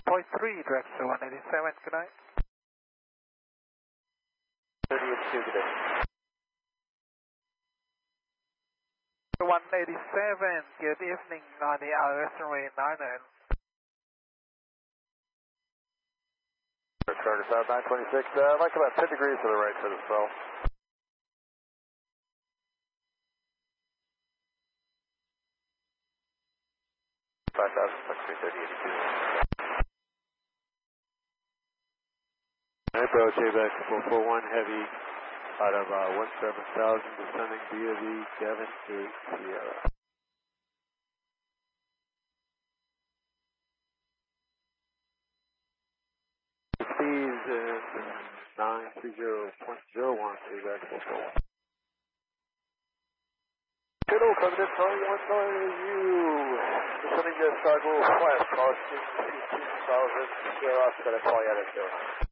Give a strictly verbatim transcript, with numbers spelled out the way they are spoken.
point three, direction one eighty-seven, good night. thirty-eight two, good day. one eighty-seven, good evening on the Alice Runway nine nine. Charter South nine twenty-six, uh, like about ten degrees to the right for the spell. five thousand, thirty eighty-two. April J-Back four four one Heavy out of uh, one seven thousand, descending B O V Gavin eight Sierra. Speeds in nine three zero point zero one, J-Back four four one. Kiddo coming in, Charlie one nine U. Descending to Chicago West, caution two thousand, Sierra, Oscar, call you out at zero nine.